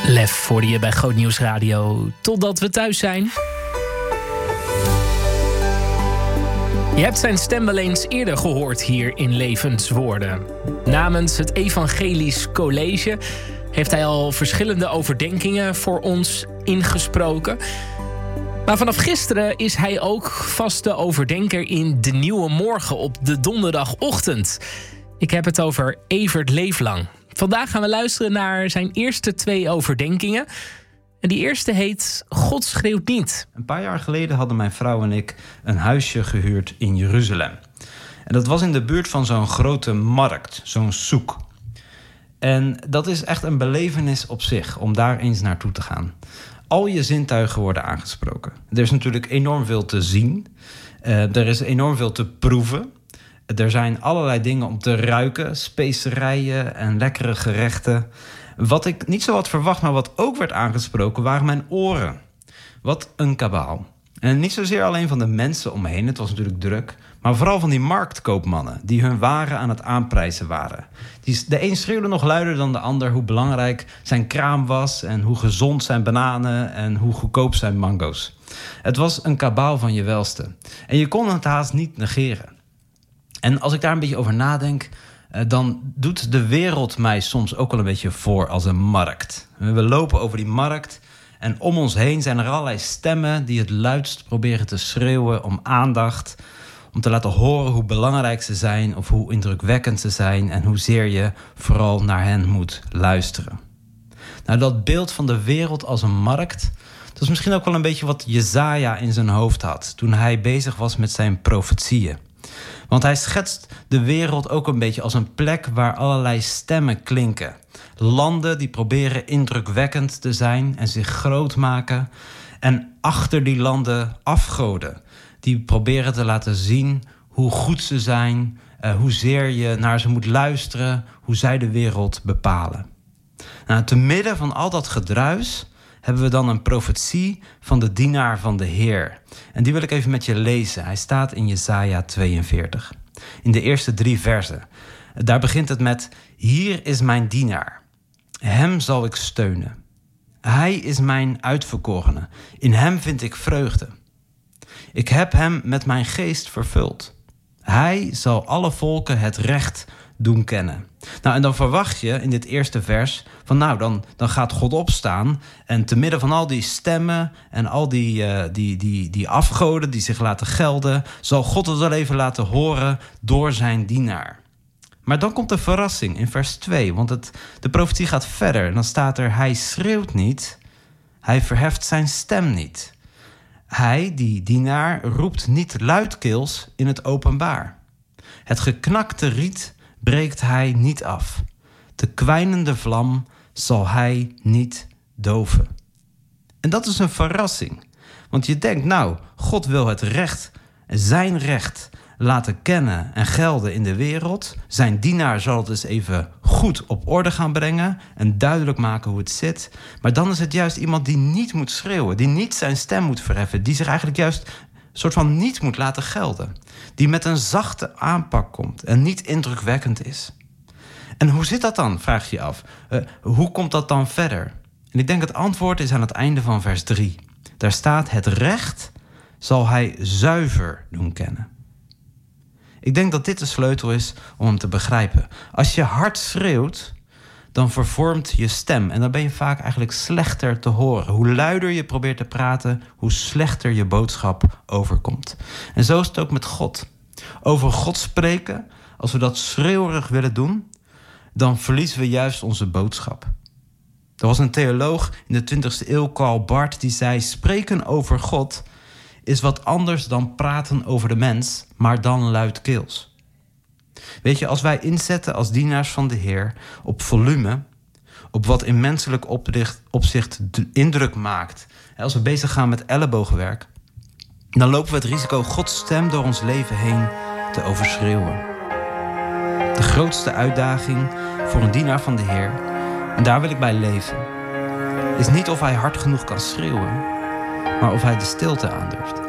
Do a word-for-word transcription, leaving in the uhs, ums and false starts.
Lef hoorde je bij Groot Nieuws Radio. Totdat we thuis zijn. Je hebt zijn stem wel eens eerder gehoord hier in Levenswoorden. Namens het Evangelisch College heeft hij al verschillende overdenkingen voor ons ingesproken. Maar vanaf gisteren is hij ook vaste overdenker in De Nieuwe Morgen op de donderdagochtend. Ik heb het over Evert Leeflang. Vandaag gaan we luisteren naar zijn eerste twee overdenkingen. En die eerste heet God schreeuwt niet. Een paar jaar geleden hadden mijn vrouw en ik een huisje gehuurd in Jeruzalem. En dat was in de buurt van zo'n grote markt, zo'n soek. En dat is echt een belevenis op zich, om daar eens naartoe te gaan. Al je zintuigen worden aangesproken. Er is natuurlijk enorm veel te zien. Uh, er is enorm veel te proeven. Er zijn allerlei dingen om te ruiken, specerijen en lekkere gerechten. Wat ik niet zo had verwacht, maar wat ook werd aangesproken, waren mijn oren. Wat een kabaal. En niet zozeer alleen van de mensen om me heen, het was natuurlijk druk, maar vooral van die marktkoopmannen die hun waren aan het aanprijzen waren. Die, de een schreeuwde nog luider dan de ander hoe belangrijk zijn kraam was en hoe gezond zijn bananen en hoe goedkoop zijn mango's. Het was een kabaal van je welste. En je kon het haast niet negeren. En als ik daar een beetje over nadenk, dan doet de wereld mij soms ook wel een beetje voor als een markt. We lopen over die markt en om ons heen zijn er allerlei stemmen die het luidst proberen te schreeuwen om aandacht, om te laten horen hoe belangrijk ze zijn of hoe indrukwekkend ze zijn en hoezeer je vooral naar hen moet luisteren. Nou, dat beeld van de wereld als een markt, dat is misschien ook wel een beetje wat Jesaja in zijn hoofd had toen hij bezig was met zijn profetieën. Want hij schetst de wereld ook een beetje als een plek waar allerlei stemmen klinken. Landen die proberen indrukwekkend te zijn en zich groot maken. En achter die landen afgoden. Die proberen te laten zien hoe goed ze zijn, uh, hoezeer je naar ze moet luisteren, hoe zij de wereld bepalen. Nou, te midden van al dat gedruis hebben we dan een profetie van de dienaar van de Heer. En die wil ik even met je lezen. Hij staat in Jesaja tweeënveertig. In de eerste drie versen. Daar begint het met: hier is mijn dienaar. Hem zal ik steunen. Hij is mijn uitverkorene. In hem vind ik vreugde. Ik heb hem met mijn geest vervuld. Hij zal alle volken het recht doen kennen. Nou, en dan verwacht je in dit eerste vers van nou, dan, dan gaat God opstaan en te midden van al die stemmen en al die, uh, die, die, die afgoden die zich laten gelden, zal God het wel even laten horen door zijn dienaar. Maar dan komt de verrassing in vers twee, want het, de profetie gaat verder. En dan staat er: hij schreeuwt niet, hij verheft zijn stem niet. Hij, die dienaar, roept niet luidkeels in het openbaar. Het geknakte riet breekt hij niet af. De kwijnende vlam zal hij niet doven. En dat is een verrassing. Want je denkt, nou, God wil het recht, zijn recht, laten kennen en gelden in de wereld. Zijn dienaar zal het eens even goed op orde gaan brengen en duidelijk maken hoe het zit. Maar dan is het juist iemand die niet moet schreeuwen, die niet zijn stem moet verheffen, die zich eigenlijk juist soort van niet moet laten gelden. Die met een zachte aanpak komt en niet indrukwekkend is. En hoe zit dat dan, vraag je je af. Uh, hoe komt dat dan verder? En ik denk het antwoord is aan het einde van vers drie. Daar staat: het recht zal hij zuiver doen kennen. Ik denk dat dit de sleutel is om hem te begrijpen. Als je hard schreeuwt, dan vervormt je stem. En dan ben je vaak eigenlijk slechter te horen. Hoe luider je probeert te praten, hoe slechter je boodschap overkomt. En zo is het ook met God. Over God spreken, als we dat schreeuwerig willen doen, dan verliezen we juist onze boodschap. Er was een theoloog in de twintigste eeuw, Karl Barth, die zei: spreken over God is wat anders dan praten over de mens, maar dan luidkeels. Weet je, als wij inzetten als dienaars van de Heer op volume, op wat in menselijk opzicht indruk maakt, als we bezig gaan met ellebogenwerk, dan lopen we het risico Gods stem door ons leven heen te overschreeuwen. De grootste uitdaging voor een dienaar van de Heer, en daar wil ik bij leven, is niet of hij hard genoeg kan schreeuwen, maar of hij de stilte aandurft.